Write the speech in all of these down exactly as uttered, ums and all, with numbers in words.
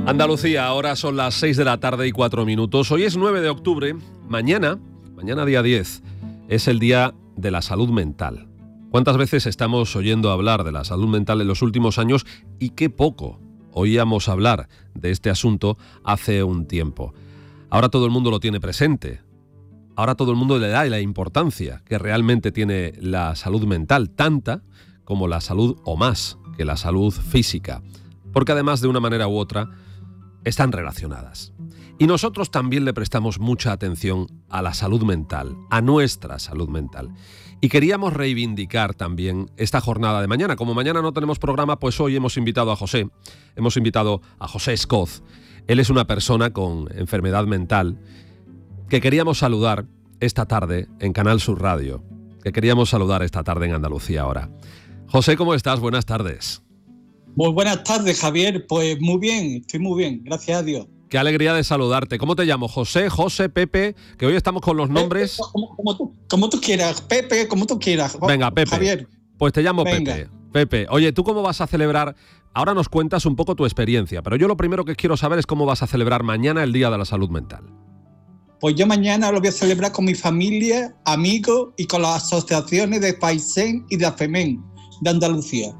Andalucía, ahora son las seis de la tarde y cuatro minutos. Hoy es nueve de octubre. Mañana, mañana día diez, es el Día de la Salud Mental. ¿Cuántas veces estamos oyendo hablar de la salud mental en los últimos años y qué poco oíamos hablar de este asunto hace un tiempo? Ahora todo el mundo lo tiene presente. Ahora todo el mundo le da la importancia que realmente tiene la salud mental, tanta como la salud o más que la salud física. Porque además, de una manera u otra, están relacionadas. Y nosotros también le prestamos mucha atención a la salud mental, a nuestra salud mental. Y queríamos reivindicar también esta jornada de mañana. Como mañana no tenemos programa, pues hoy hemos invitado a José. Hemos invitado a José Escoz. Él es una persona con enfermedad mental que queríamos saludar esta tarde en Canal Sur Radio. Que queríamos saludar esta tarde en Andalucía ahora. José, ¿cómo estás? Buenas tardes. Muy buenas tardes, Javier. Pues muy bien, estoy muy bien, gracias a Dios. Qué alegría de saludarte. ¿Cómo te llamo? José, José, Pepe, que hoy estamos con los nombres. Pepe, como, como, tú, como tú quieras, Pepe, como tú quieras. Venga, Pepe. Javier. Pues te llamo Venga. Pepe. Pepe, oye, ¿tú cómo vas a celebrar? Ahora nos cuentas un poco tu experiencia, pero yo lo primero que quiero saber es cómo vas a celebrar mañana el Día de la Salud Mental. Pues yo mañana lo voy a celebrar con mi familia, amigos y con las asociaciones de FAISEM y de AFEMEN de Andalucía.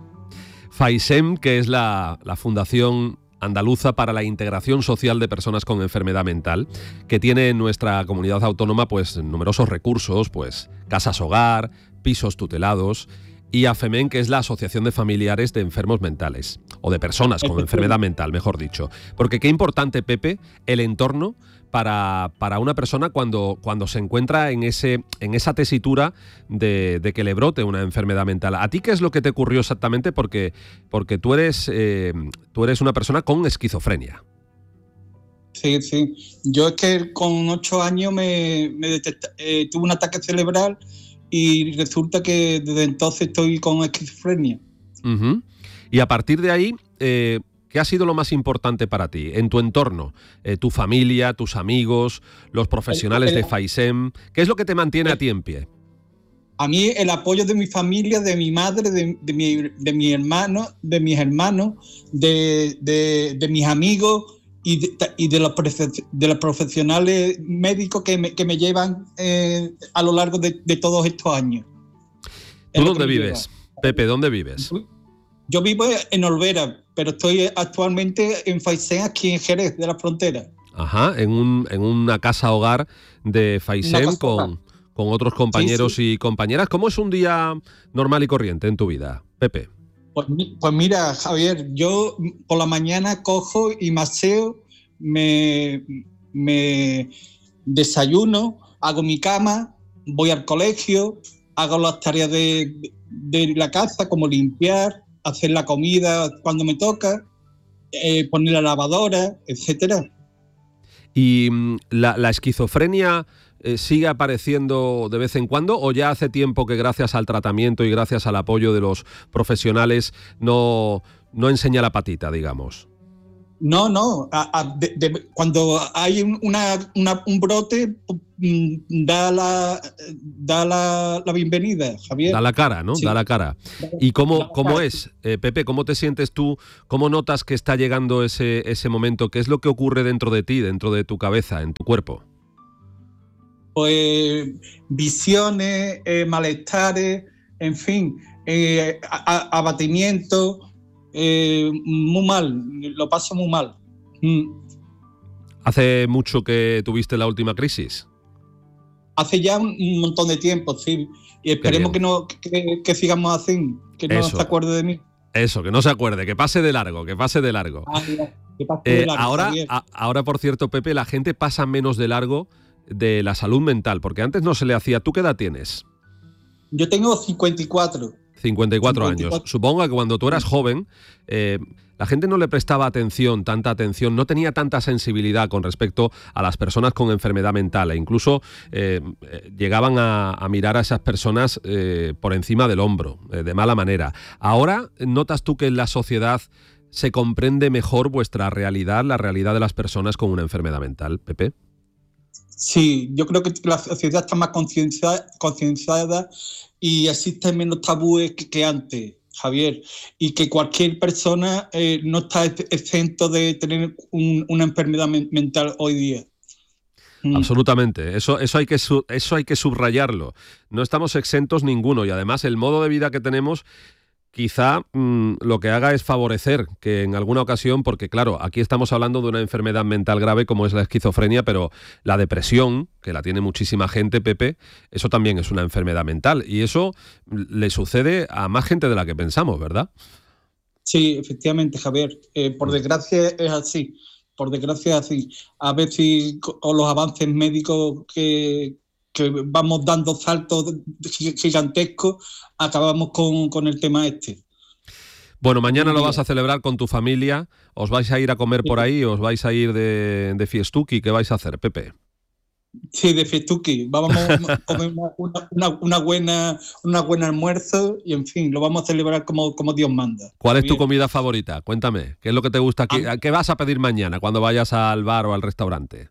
FAISEM, que es la, la Fundación Andaluza para la Integración Social de Personas con Enfermedad Mental, que tiene en nuestra comunidad autónoma pues numerosos recursos, pues casas hogar, pisos tutelados, y AFEMEN, que es la Asociación de Familiares de Enfermos Mentales, o de personas con enfermedad mental, mejor dicho. Porque qué importante, Pepe, el entorno para, para una persona cuando, cuando se encuentra en, ese, en esa tesitura de, de que le brote una enfermedad mental. ¿A ti qué es lo que te ocurrió exactamente? Porque, porque tú, eres, eh, tú eres una persona con esquizofrenia. Sí, sí. Yo es que con ocho años me, me detecta, eh, tuve un ataque cerebral y resulta que desde entonces estoy con esquizofrenia. Uh-huh. Y a partir de ahí, eh, ¿qué ha sido lo más importante para ti en tu entorno? Eh, tu familia, tus amigos, los profesionales el, el, de FAISEM. ¿Qué es lo que te mantiene el, a ti en pie? A mí el apoyo de mi familia, de mi madre, de, de, mi, de mi hermano, de mis hermanos, de, de, de mis amigos y de, y de, los, de los profesionales médicos que me, que me llevan eh, a lo largo de, de todos estos años. ¿Tú dónde vives? Lleva. Pepe, ¿dónde vives? Yo vivo en Olvera, pero estoy actualmente en FAISEM, aquí en Jerez de la Frontera. Ajá, en, un, en una casa hogar de FAISEM con, con otros compañeros sí, sí. y compañeras. ¿Cómo es un día normal y corriente en tu vida, Pepe? Pues, pues mira, Javier, yo por la mañana cojo y maseo, me, me desayuno, hago mi cama, voy al colegio, hago las tareas de, de la casa, como limpiar, hacer la comida cuando me toca, eh, poner la lavadora, etcétera. ¿Y la, la esquizofrenia eh, sigue apareciendo de vez en cuando o ya hace tiempo que gracias al tratamiento y gracias al apoyo de los profesionales no, no enseña la patita, digamos? No, no. A, a, de, de, cuando hay una, una, un brote, da la, da la, la bienvenida, Javier. Da la cara, ¿no? Sí. Da la cara. ¿Y cómo, cómo es, eh, Pepe? ¿Cómo te sientes tú? ¿Cómo notas que está llegando ese, ese momento? ¿Qué es lo que ocurre dentro de ti, dentro de tu cabeza, en tu cuerpo? Pues visiones, eh, malestares, en fin, eh, a, a, abatimiento. Eh, muy mal, lo paso muy mal. Mm. ¿Hace mucho que tuviste la última crisis? Hace ya un montón de tiempo, sí. Y esperemos que, no, que, que sigamos así, que no Eso. se acuerde de mí. Eso, que no se acuerde, que pase de largo, que pase de largo. Ah, mira, que pase eh, de largo ahora, a, ahora, por cierto, Pepe, la gente pasa menos de largo de la salud mental, porque antes no se le hacía. ¿Tú qué edad tienes? Yo tengo cincuenta y cuatro. cincuenta y cuatro años. Supongo que cuando tú eras joven, eh, la gente no le prestaba atención, tanta atención, no tenía tanta sensibilidad con respecto a las personas con enfermedad mental e incluso eh, llegaban a, a mirar a esas personas eh, por encima del hombro, eh, de mala manera. Ahora, ¿notas tú que en la sociedad se comprende mejor vuestra realidad, la realidad de las personas con una enfermedad mental, Pepe? Sí, yo creo que la sociedad está más concienciada y existen menos tabúes que, que antes. Javier, y que cualquier persona eh, no está exento de tener un, una enfermedad men- mental hoy día. Mm. Absolutamente, eso, eso, hay que su, eso hay que subrayarlo. No estamos exentos ninguno y además el modo de vida que tenemos quizá mmm, lo que haga es favorecer que en alguna ocasión, porque claro, aquí estamos hablando de una enfermedad mental grave como es la esquizofrenia, pero la depresión, que la tiene muchísima gente, Pepe, eso también es una enfermedad mental y eso le sucede a más gente de la que pensamos, ¿verdad? Sí, efectivamente, Javier. Eh, por desgracia es así. Por desgracia es así. A veces con los avances médicos que, que vamos dando saltos gigantescos, acabamos con, con el tema este. Bueno, mañana lo vas a celebrar con tu familia. ¿Os vais a ir a comer por ahí? ¿Os vais a ir de, de fiestuki? ¿Qué vais a hacer, Pepe? Sí, de fiestuki. Vamos a comer una, una, una buena, una buena almuerzo y, en fin, lo vamos a celebrar como, como Dios manda. ¿Cuál es tu comida favorita? Cuéntame. ¿Qué es lo que te gusta aquí? A, ¿Qué vas a pedir mañana cuando vayas al bar o al restaurante?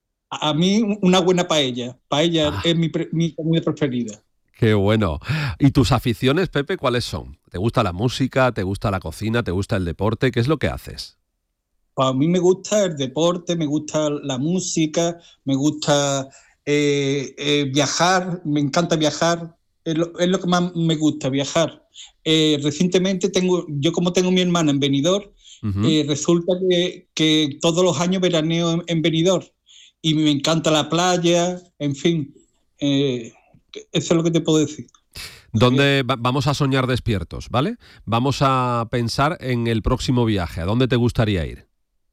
A mí, una buena paella. Paella ah. es mi, mi comida preferida. Qué bueno. ¿Y tus aficiones, Pepe, cuáles son? ¿Te gusta la música? ¿Te gusta la cocina? ¿Te gusta el deporte? ¿Qué es lo que haces? A mí me gusta el deporte, me gusta la música, me gusta eh, eh, viajar, me encanta viajar, es lo, es lo que más me gusta, viajar. Eh, recientemente tengo, yo como tengo mi hermana en Benidorm, uh-huh. eh, resulta que, que todos los años veraneo en, en Benidorm y me encanta la playa, en fin, eh, eso es lo que te puedo decir. ¿Dónde va- vamos a soñar despiertos, ¿vale? Vamos a pensar en el próximo viaje. ¿A dónde te gustaría ir?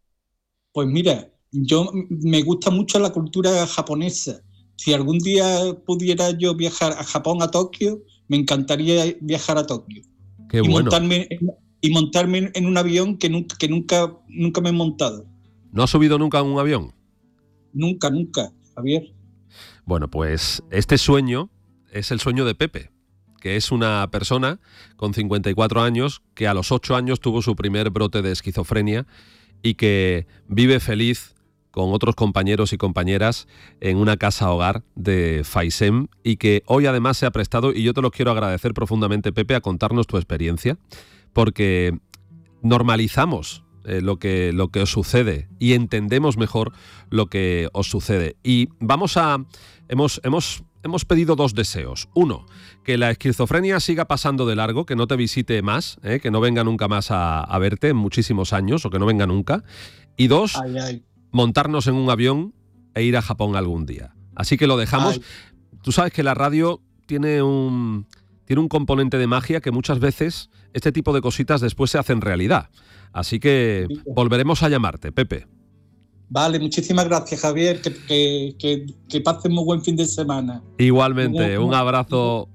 Pues mira, yo me gusta mucho la cultura japonesa. Si algún día pudiera yo viajar a Japón, a Tokio, me encantaría viajar a Tokio. Qué y bueno. Montarme en, y montarme en un avión que nunca, que nunca, nunca me he montado. ¿No has subido nunca en un avión? Nunca, nunca, Javier. Bueno, pues este sueño es el sueño de Pepe, que es una persona con cincuenta y cuatro años que a los ocho años tuvo su primer brote de esquizofrenia y que vive feliz con otros compañeros y compañeras en una casa hogar de Faisem y que hoy además se ha prestado, y yo te lo quiero agradecer profundamente, Pepe, a contarnos tu experiencia, porque normalizamos eh, lo que, lo que os sucede y entendemos mejor lo que os sucede. Y vamos a... Hemos, hemos, hemos pedido dos deseos. Uno, que la esquizofrenia siga pasando de largo, que no te visite más, ¿eh? que no venga nunca más a, a verte en muchísimos años o que no venga nunca. Y dos, ay, ay. montarnos en un avión e ir a Japón algún día. Así que lo dejamos. Ay. Tú sabes que la radio tiene un, tiene un componente de magia que muchas veces este tipo de cositas después se hacen realidad. Así que sí. volveremos a llamarte, Pepe. Vale, muchísimas gracias, Javier, que, que, que, que pasen muy buen fin de semana. Igualmente, un abrazo,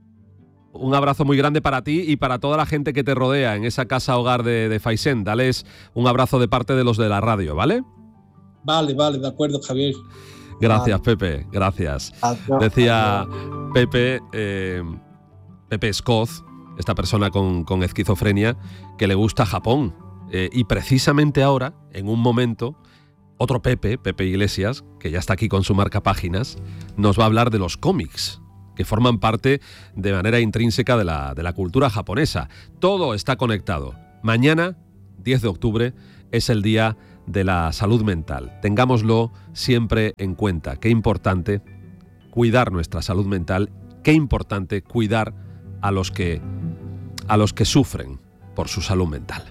un abrazo muy grande para ti y para toda la gente que te rodea en esa casa hogar de, de Faisén. Dales un abrazo de parte de los de la radio, ¿vale? Vale, vale, de acuerdo, Javier. Gracias, vale. Pepe, gracias. Adiós, Decía adiós. Pepe, eh, Pepe Escoz, esta persona con, con esquizofrenia, que le gusta Japón. Eh, y precisamente ahora, en un momento... Otro Pepe, Pepe Iglesias, que ya está aquí con su marca Páginas, nos va a hablar de los cómics, que forman parte de manera intrínseca de la, de la cultura japonesa. Todo está conectado. Mañana, diez de octubre, es el Día de la Salud Mental. Tengámoslo siempre en cuenta. Qué importante cuidar nuestra salud mental, qué importante cuidar a los que, a los que sufren por su salud mental.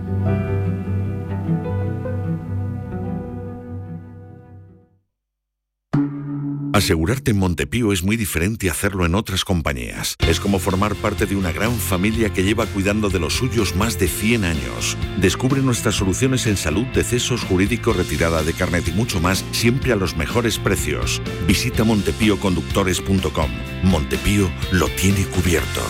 Asegurarte en Montepío es muy diferente a hacerlo en otras compañías. Es como formar parte de una gran familia que lleva cuidando de los suyos más de cien años. Descubre nuestras soluciones en salud, decesos, jurídico, retirada de carnet y mucho más, siempre a los mejores precios. Visita montepío conductores punto com. Montepío lo tiene cubierto.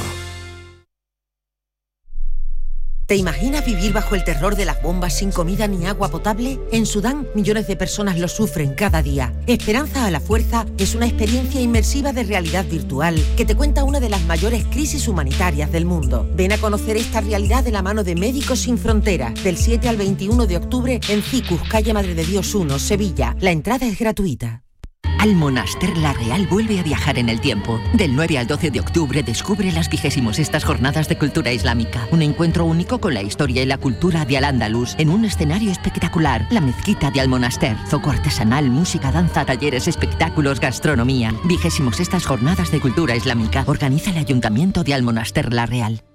¿Te imaginas vivir bajo el terror de las bombas sin comida ni agua potable? En Sudán, millones de personas lo sufren cada día. Esperanza a la Fuerza es una experiencia inmersiva de realidad virtual que te cuenta una de las mayores crisis humanitarias del mundo. Ven a conocer esta realidad de la mano de Médicos Sin Fronteras, del siete al veintiuno de octubre en Cicus, calle Madre de Dios uno, Sevilla. La entrada es gratuita. Almonaster La Real vuelve a viajar en el tiempo. Del nueve al doce de octubre descubre las vigésimos sextas Jornadas de Cultura Islámica. Un encuentro único con la historia y la cultura de Al-Ándalus en un escenario espectacular. La mezquita de Almonaster. Zoco artesanal, música, danza, talleres, espectáculos, gastronomía. Vigésimos sextas Jornadas de Cultura Islámica. Organiza el Ayuntamiento de Almonaster La Real.